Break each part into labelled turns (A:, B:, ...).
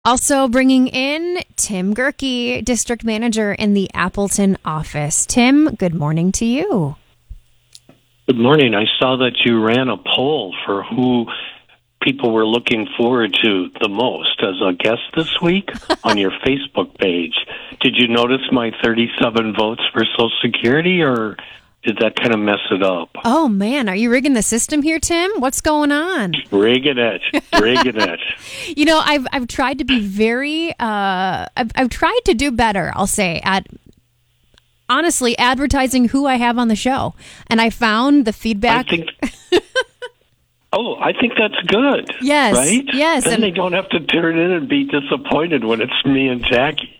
A: Also bringing in Tim Gerke, District Manager in the Appleton office. Tim, good morning to you.
B: Good morning. I saw that you ran a poll for who people were looking forward to the most as a guest this week on your Facebook page. Did you notice my 37 votes for Social Security, or did that kind of mess it up?
A: Oh, man. Are you rigging the system here, Tim? What's going on?
B: Rigging it.
A: You know, I've tried to be very, I've tried to do better, I'll say, at honestly advertising who I have on the show. And I found the feedback.
B: I think that's good.
A: Yes.
B: Right?
A: Yes.
B: Then they don't have to turn in and be disappointed when it's me and Jackie.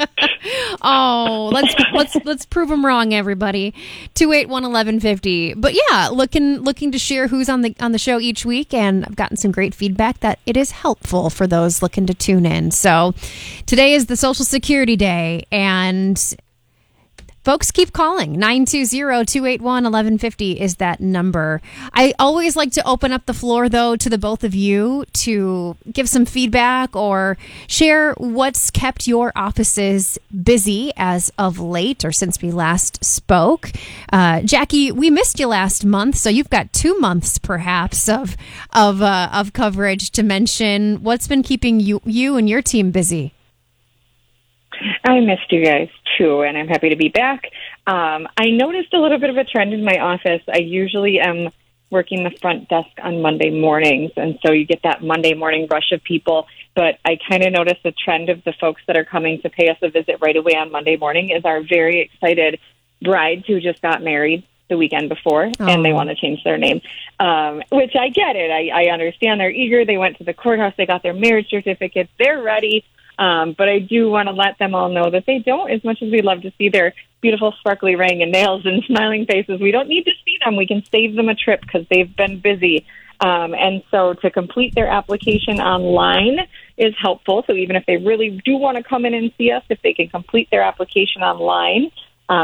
A: Oh, let's prove them wrong, everybody. 281-1150. But yeah, looking to share who's on the show each week, and I've gotten some great feedback that it is helpful for those looking to tune in. So today is the Social Security Day, and folks, keep calling. 920-281-1150 is that number. I always like to open up the floor, though, to the both of you to give some feedback or share what's kept your offices busy as of late or since we last spoke. Jackie, we missed you last month, so you've got 2 months, perhaps, of coverage to mention. What's been keeping you and your team busy?
C: I missed you guys, too, and I'm happy to be back. I noticed a little bit of a trend in my office. I usually am working the front desk on Monday mornings, and so you get that Monday morning rush of people. But I kind of noticed the trend of the folks that are coming to pay us a visit right away on Monday morning is our very excited brides who just got married the weekend before, and they want to change their name, which I get it. I understand. They're eager. They went to the courthouse. They got their marriage certificates. They're ready. But I do want to let them all know that they don't, as much as we love to see their beautiful sparkly ring and nails and smiling faces, we don't need to see them. We can save them a trip because they've been busy. And so to complete their application online is helpful. So even if they really do want to come in and see us, if they can complete their application online,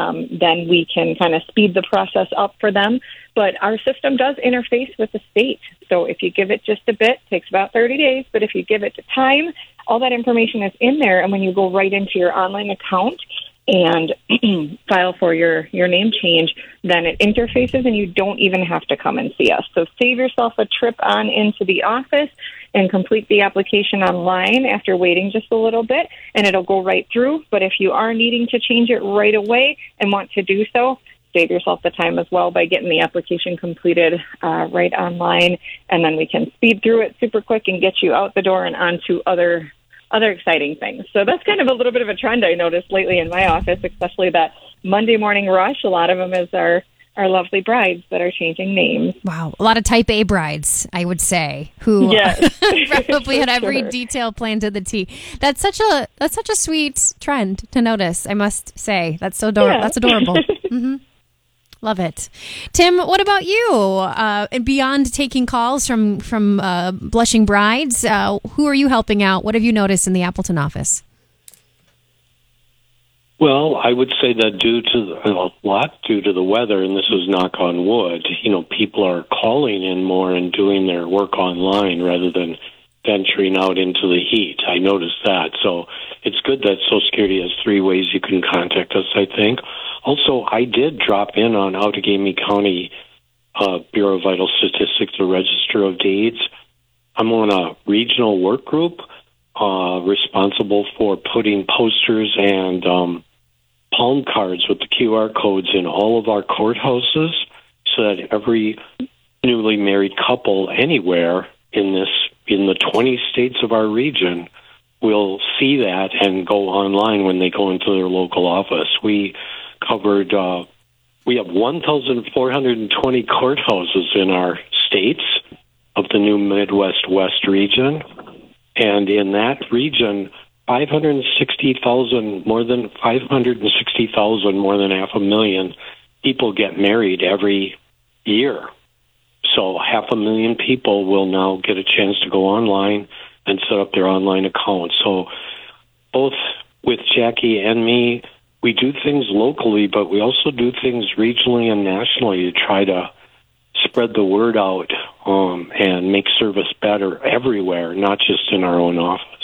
C: then we can kind of speed the process up for them. But our system does interface with the state. So if you give it just a bit, it takes about 30 days. But if you give it the time, all that information is in there. And when you go right into your online account and file for your name change, then it interfaces and you don't even have to come and see us. So save yourself a trip on into the office and complete the application online after waiting just a little bit, and it'll go right through. But if you are needing to change it right away and want to do so, save yourself the time as well by getting the application completed right online, and then we can speed through it super quick and get you out the door and onto other exciting things. So that's kind of a little bit of a trend I noticed lately in my office, especially that Monday morning rush. A lot of them is our lovely brides that are changing names.
A: Wow. A lot of type A brides, I would say, who probably had every detail planned to the T. That's such a sweet trend to notice, I must say. That's so adorable. Yeah. That's adorable. Mm-hmm. Love it. Tim, what about you? And beyond taking calls from blushing brides, who are you helping out? What have you noticed in the Appleton office?
B: Well, I would say that due to the weather, and this is knock on wood, people are calling in more and doing their work online rather than venturing out into the heat. I noticed that. So it's good that Social Security has 3 ways you can contact us, I think. Also, I did drop in on Outagamie County Bureau of Vital Statistics, the Register of Deeds. I'm on a regional work group responsible for putting posters and palm cards with the QR codes in all of our courthouses so that every newly married couple anywhere in the 20 states of our region will see that and go online when they go into their local office. We have 1,420 courthouses in our states of the new Midwest West region. And in that region, 560,000, more than 500,000 people get married every year. So 500,000 people will now get a chance to go online and set up their online account. So both with Jackie and me, we do things locally, but we also do things regionally and nationally to try to spread the word out and make service better everywhere, not just in our own office.